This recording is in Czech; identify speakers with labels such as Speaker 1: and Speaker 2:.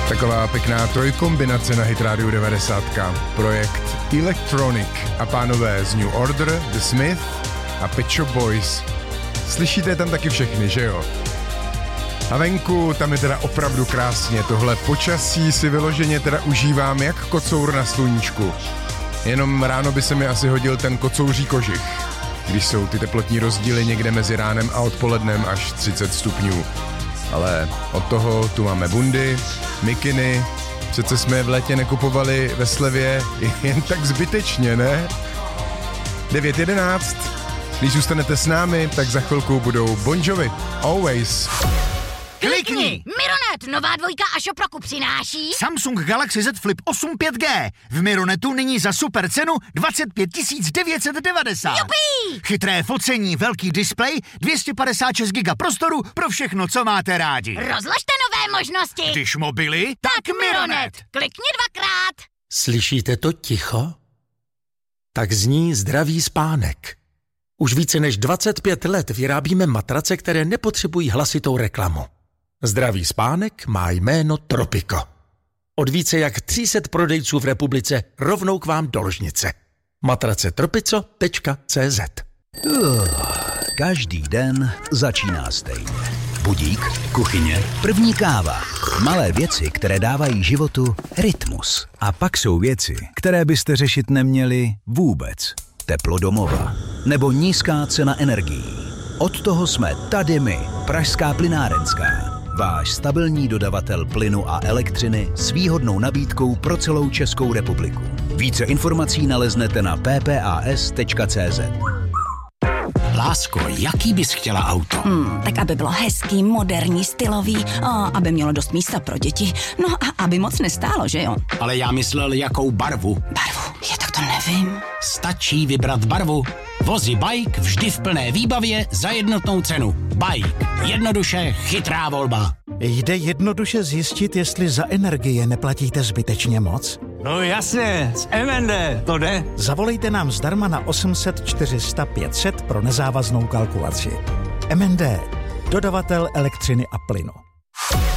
Speaker 1: Taková pěkná trojkombinace na Hit Radio 90. Projekt Electronic a pánové z New Order, The Smith a Pet Shop Boys. Slyšíte tam taky všechny, že jo? A venku tam je teda opravdu krásně. Tohle počasí si vyloženě teda užívám jak kocour na sluníčku. Jenom ráno by se mi asi hodil ten kocouří kožich, když jsou ty teplotní rozdíly někde mezi ránem a odpolednem až 30 stupňů. Ale od toho tu máme bundy, mikiny, přece jsme je v létě nekupovali ve slevě jen tak zbytečně, ne? 9:11. Když zůstanete s námi, tak za chvilku budou Bon Jovi, Always.
Speaker 2: Klikni! Mironet, nová dvojka a Šoproku přináší
Speaker 3: Samsung Galaxy Z Flip 8 5G. V Mironetu nyní za super cenu 25 990.
Speaker 2: Jupí!
Speaker 3: Chytré focení, velký displej, 256 GB prostoru pro všechno, co máte rádi.
Speaker 2: Rozložte nové možnosti.
Speaker 3: Když mobily, tak Mironet.
Speaker 2: Klikni dvakrát.
Speaker 4: Slyšíte to ticho? Tak zní zdravý spánek. Už více než 25 let vyrábíme matrace, které nepotřebují hlasitou reklamu. Zdravý spánek má jméno Tropico. Od více jak 300 prodejců v republice rovnou k vám do ložnice. Matrace tropico.cz.
Speaker 5: Každý den začíná stejně. Budík, kuchyně, první káva. Malé věci, které dávají životu rytmus. A pak jsou věci, které byste řešit neměli vůbec. Teplo domova nebo nízká cena energií. Od toho jsme tady my, Pražská plynárenská. Váš stabilní dodavatel plynu a elektřiny s výhodnou nabídkou pro celou Českou republiku. Více informací naleznete na ppas.cz.
Speaker 6: Lásko, jaký bys chtěla auto?
Speaker 7: Tak aby bylo hezký, moderní, stylový, aby mělo dost místa pro děti, no a aby moc nestálo, že jo?
Speaker 6: Ale já myslel, jakou barvu.
Speaker 7: Barvu? Tak to nevím.
Speaker 6: Stačí vybrat barvu. Vozy Bike vždy v plné výbavě za jednotnou cenu. Bike. Jednoduše chytrá volba.
Speaker 8: Jde jednoduše zjistit, jestli za energie neplatíte zbytečně moc?
Speaker 9: No jasně, z MND, to jde.
Speaker 8: Zavolejte nám zdarma na 800 400 500 pro nezávaznou kalkulaci. MND, dodavatel elektřiny a plynu.